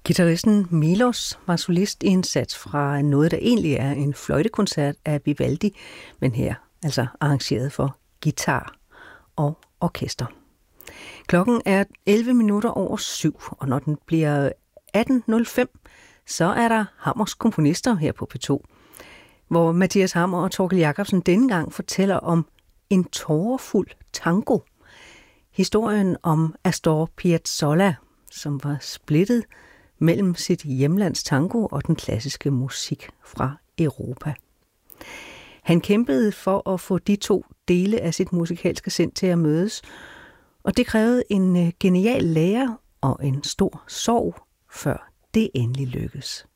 Guitaristen Milos var solist i en sats fra noget, der egentlig er en fløjtekoncert af Vivaldi, men her altså arrangeret for guitar og orkester. Klokken er 7:11, og når den bliver 18:05, så er der Hammers komponister her på P2, hvor Mathias Hammer og Torkel Jacobsen denne gang fortæller om en tårerfuld tango. Historien om Astor Piazzolla, som var splittet mellem sit hjemlands tango og den klassiske musik fra Europa. Han kæmpede for at få de to dele af sit musikalske sind til at mødes, og det krævede en genial lærer og en stor sorg, før det endelig lykkedes.